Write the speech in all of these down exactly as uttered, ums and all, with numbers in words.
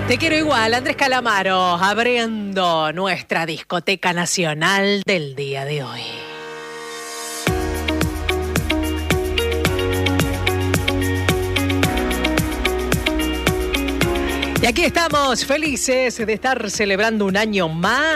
Te quiero igual, Andrés Calamaro, abriendo nuestra discoteca nacional del día de hoy. Y aquí estamos, felices de estar celebrando un año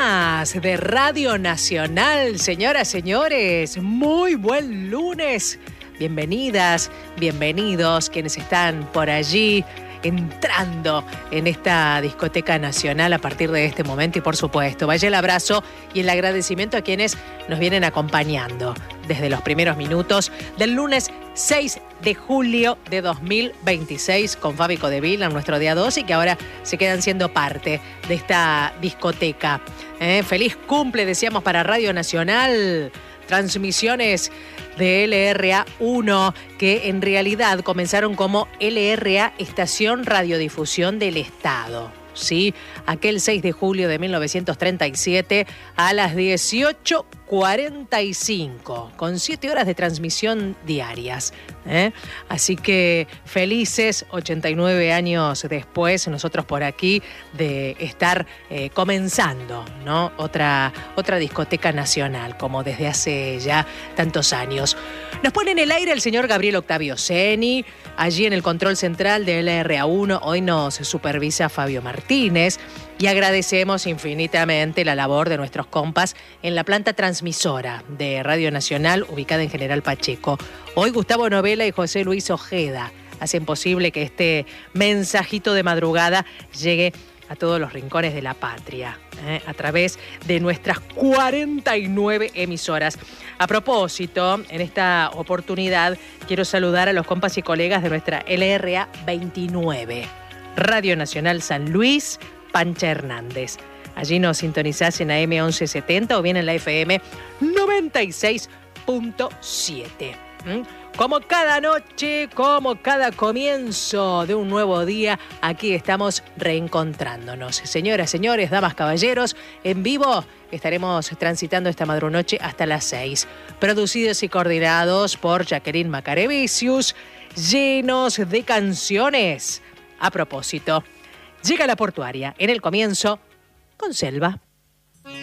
más de Radio Nacional. Señoras, señores, muy buen lunes. Bienvenidas, bienvenidos quienes están por allí entrando en esta discoteca nacional a partir de este momento. Y por supuesto, vaya el abrazo y el agradecimiento a quienes nos vienen acompañando desde los primeros minutos del lunes seis de julio de dos mil veintiséis con Fabi Codevil en nuestro día dos y que ahora se quedan siendo parte de esta discoteca. ¿Eh? Feliz cumple, decíamos, para Radio Nacional. Transmisiones de L R A uno, que en realidad comenzaron como L R A Estación Radiodifusión del Estado. Sí, aquel seis de julio de mil novecientos treinta y siete a las dieciocho cuarenta y cinco, con siete horas de transmisión diarias. ¿eh? Así que felices ochenta y nueve años después, nosotros por aquí, de estar eh, comenzando, ¿no? Otra, otra discoteca nacional, como desde hace ya tantos años. Nos pone en el aire el señor Gabriel Octavio Seni, allí en el control central de L R A uno, hoy nos supervisa Fabio Martínez. Y agradecemos infinitamente la labor de nuestros compas en la planta transmisora de Radio Nacional, ubicada en General Pacheco. Hoy Gustavo Novela y José Luis Ojeda hacen posible que este mensajito de madrugada llegue a todos los rincones de la patria, ¿eh? a través de nuestras cuarenta y nueve emisoras. A propósito, en esta oportunidad quiero saludar a los compas y colegas de nuestra L R A veintinueve, Radio Nacional San Luis, Pancha Hernández. Allí nos sintonizás en A M once setenta o bien en la F M noventa y seis punto siete. ¿Mm? Como cada noche, como cada comienzo de un nuevo día, aquí estamos reencontrándonos. Señoras, señores, damas, caballeros, en vivo estaremos transitando esta madrunoche hasta las seis. Producidos y coordinados por Jacqueline Macarevicius, llenos de canciones. A propósito, llega la portuaria en el comienzo con Selva.